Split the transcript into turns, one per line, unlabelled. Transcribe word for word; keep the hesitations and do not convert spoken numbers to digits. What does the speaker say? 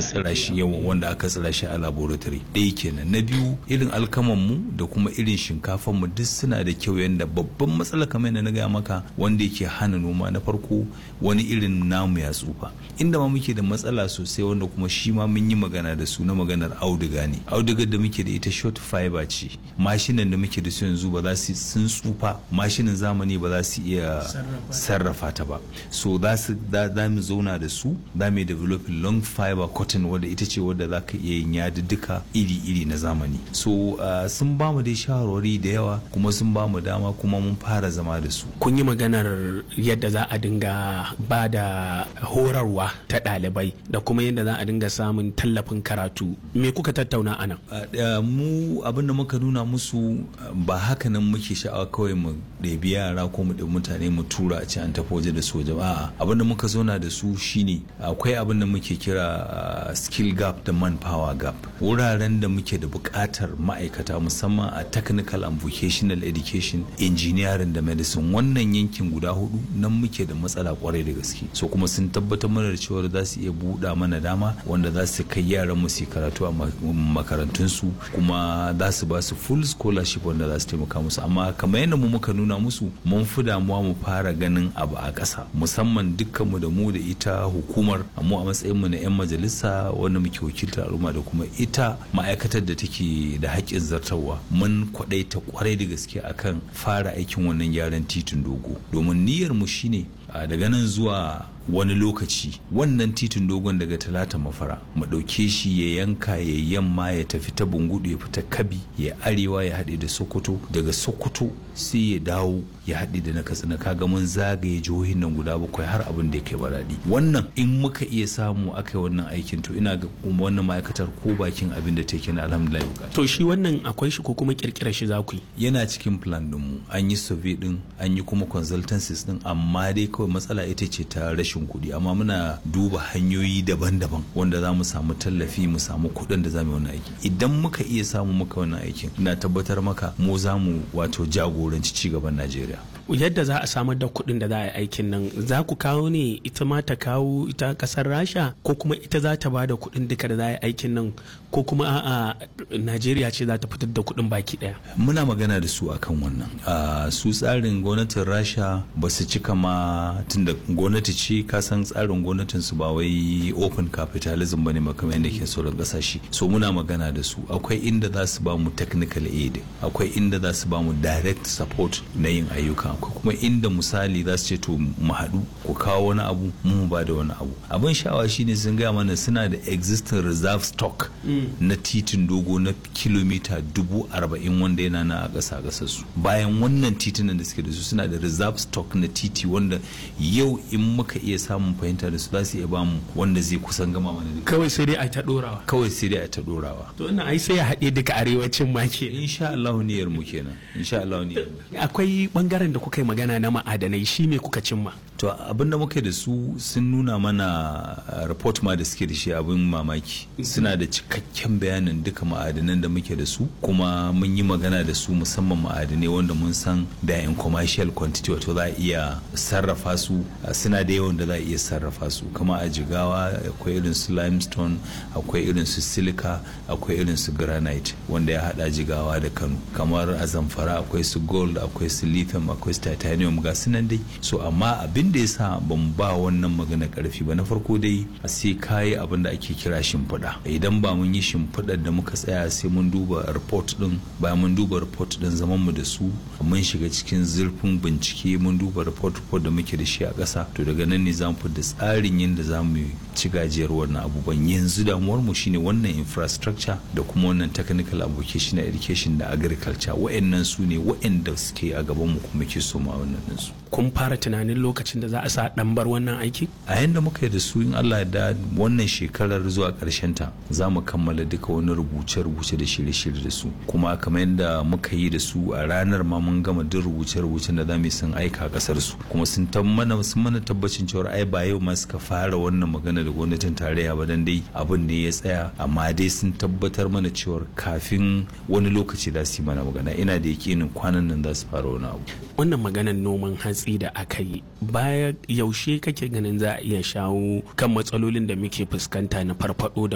tsira shi yawan wanda aka tsira shi a laboratory ɗaya kenan. Na biyu irin alkaman mu da kuma irin shinkafan mu duk suna da kyau, yanda babban matsala kamar yadda na gaya maka wanda yake hana noma na farko wani irin namu ya tsufa. Inda ma muke da matsala sosai wanda kuma shi ma mun yi magana da su na maganar auduga ne. Audugar da muke da ita short fiber ce, mashinan da muke da su yanzu ba za su sun tsufa, mashinan zamani ba za su iya sarrafa ta ba. So za su za mu zauna da su, za mu develop long fiber cotton wadda ita ce wadda za ka iya yin yadudduka iri-iri na zamani. So uh, sun ba mu dai shawarwari da yawa kuma sun ba mu dama kuma mun fara zama da su.
Kun yi maganar yadda za a dinga ba da horarwa ta ɗalibai da kuma yadda za a dinga samun tallafin karatu. Me kuka tattauna anan?
Uh, mu abin da muka nuna musu ba haka nan muke sha'awa kawai mu ɗebi yara ko mu ɗebi mutane mu tura a ce an tafi waje da soja ba. Abin da muka zauna da su shine akwai abin da muke kira uh, skill gap da manpower gap. Wuraren da muke da buƙatar ma'aikata musamman a technical and vocational education, engineering da medicine, wannan yankin guda hudu nan muke da matsala kwarai da gaske. So kuma sun tabbatar mana da cewa za su iya buɗa mana dama wanda za su kai yaran mu su karatu a makarantun su kuma za su ba su full scholarship wanda za su taimaka musu. Amma kamar yadda mu muka nuna musu mun fi damuwa mu fara ganin abu a ƙasa, musamman dukkan mu da mu da ita hukumar mu a matsayin mu na 'yan majalisa wanda muke wakiltar al'umma da kuma ita ma'aikatar da take da haƙƙin zartarwa, mun kwaɗaita kwarai da gaske akan fara aikin wannan gyaran titin dogo, domin niyyar mu shine daga nan zuwa wani lokaci wannan titin dogon daga Talata Mafara mu ɗauke shi ya yanka ya yamma ya tafi ta Bungudu ya fita Kabi ya arewa ya haɗe da Sokoto, daga Sokoto sai ya dawo ya haɗe da na Katsina. Kaga mun zagaye jihohin nan guda bakwai har abin da ya kai Maradi. Wannan in muka iya samu aka yi wannan aikin to ina ga kuma wannan ma'aikatar ko bakin abin da take na alhamdulillah.
To shi wannan akwai shi ko kuma kirkirar shi za ku yi?
Yana cikin plan din mu, an yi survey din, an yi kuma consultancies din, amma dai kawai matsala ita ce ta rashin kuɗi. Amma muna duba hanyoyi daban-daban wanda za mu samu tallafi mu samu kuɗin da za mu yi wannan aiki. Idan muka iya samu muka wannan aikin ina tabbatar maka mu za mu wato jagoranci cigaban Najeriya.
Yadda za a samar da kuɗin da za a yi aikin nan za ku kawo ne ita ma ta kawo ita ƙasar Rasha ko kuma ita za ta ba da kuɗin duka da za a yi aikin nan ko kuma a'a Najeriya ce za ta fitar da kuɗin baki ɗaya?
Muna magana da su akan wannan. Uh, su tsarin gwamnatin Rasha ba su cika ma tunda gwamnati ce ka san tsarin gwamnatin su ba wai open capitalism bane makamai da ke sauran kasashe. So muna magana da su, akwai inda za su ba mu technical aid, akwai inda za su ba mu direct support na yin ayyuka, akwai kuma inda misali za su ce to mu haɗu ku kawo wani abu mu ba da wani abu. Abin sha'awa shine sun gaya mana suna da existing reserve stock mm. na titin dogo na kilomita dubu arba'in wanda yana na a ƙasa ƙasar su. Bayan wannan titunan da suke da su suna da reserve stock na titi wanda yau in muka iya samun fahimta da su za su iya bamu wanda zai kusan gama mana duka.
Kawai sai dai a ta dorawa.
Kawai sai dai a ta dorawa.
To ina ai sai ya haɗe duka arewacin ma ke.
Insha Allah niyyar mu kenan. Insha Allah niyyar mu.
Akwai bangaren da kuka yi magana na ma'adanai, shi me kuka cimma?
To abin da muka da su sun nuna mana report ma da suke da shi abin mamaki. Suna da cikakken bayanin duka ma'adanan da muke da su kuma mun yi magana da su musamman ma'adanai wanda mun san da in commercial quantity wato za a iya sarrafa su, suna da yawan da za a iya sarrafa su. Kama a Jigawa akwai irin su limestone, akwai irin su silica, akwai irin su granite wanda ya hada Jigawa da Kano. Kamar a Zamfara akwai su gold, akwai su lithium, akwai su titanium, ga su nan dai. So amma abin da ya sa ban ba wannan magana karfi ba, na farko dai sai kayi abin da ake kira shimfiɗa. Idan ba mun yi shimfiɗar da muka tsaya sai mun duba report din, bayan mun duba report din zaman mu da su mun shiga cikin zurfin bincike mun duba report report da muke da shi a ƙasa, to daga nan ne za mu fita tsarin yadda za mu ci gajiyar wannan abubuwan. Yanzu damuwar mu shine wannan infrastructure da kuma wannan technical vocational education da agriculture, wa'annan su ne wa'anda suke a gaban mu kuma ke so ma wannan din su.
Kun fara tunanin lokacin da za a sa dan bar wannan aiki?
A yanda muka yi da su in Allah ya da wannan shekarar zuwa karshen ta za mu kammala duka wani rubuce-rubuce da shirye-shirye da su, kuma kamar yadda muka yi da su a ranar ma mun gama duk rubuce-rubucen da za mu sun aika kasar su, kuma sun mana sun mana tabbacin cewa ai ba yau ma suka fara wannan magana da gwamnatin tarayya ba, dan dai abin ne ya tsaya, amma dai sun tabbatar mana cewa kafin wani lokaci za su yi mana magana. Ina da yakinin kwanan nan za su fara wani abu.
Wannan maganar noman hatsi da aka yi baya yaushe kake ganin za a iya shawo kan matsalolin da muke fuskanta na farfado da